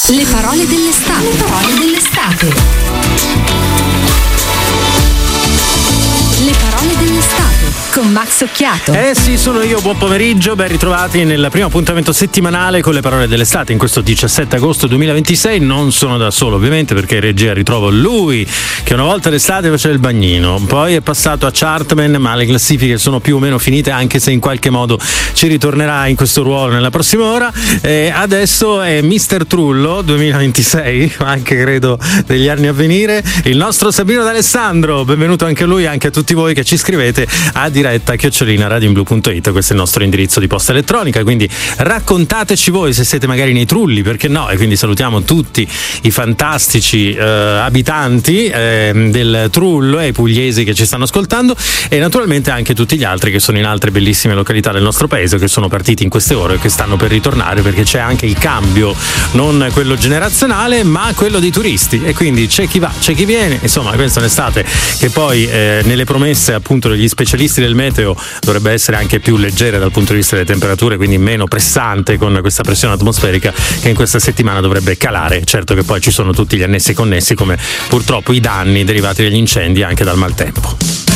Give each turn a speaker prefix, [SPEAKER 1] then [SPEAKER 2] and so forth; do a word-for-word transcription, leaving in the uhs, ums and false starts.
[SPEAKER 1] Le parole dell'estate. Le parole dell'estate. Le parole dell'estate con Max Occhiato.
[SPEAKER 2] Eh sì, sono io, buon pomeriggio, ben ritrovati nel primo appuntamento settimanale con le parole dell'estate in questo diciassette agosto duemilaventisei. Non sono da solo ovviamente, perché in regia ritrovo lui che una volta l'estate faceva il bagnino, poi è passato a Chartman, ma le classifiche sono più o meno finite, anche se in qualche modo ci ritornerà in questo ruolo nella prossima ora. E adesso è mister Trullo duemilaventisei, anche credo degli anni a venire, il nostro Sabino D'Alessandro. Benvenuto anche lui, anche a tutti voi che ci scrivete a diretta chiocciolina radioinblu punto it. Questo è il nostro indirizzo di posta elettronica, quindi raccontateci voi se siete magari nei Trulli, perché no, e quindi salutiamo tutti i fantastici eh, abitanti eh, del Trullo e i pugliesi che ci stanno ascoltando, e naturalmente anche tutti gli altri che sono in altre bellissime località del nostro paese, che sono partiti in queste ore e che stanno per ritornare, perché c'è anche il cambio, non quello generazionale ma quello dei turisti, e quindi c'è chi va, c'è chi viene. Insomma, questa è un'estate che poi eh, nelle promesse appunto degli specialisti del meteo dovrebbe essere anche più leggera dal punto di vista delle temperature, quindi meno pressante, con questa pressione atmosferica che in questa settimana dovrebbe calare. Certo che poi ci sono tutti gli annessi connessi, come purtroppo i danni derivati dagli incendi anche dal maltempo.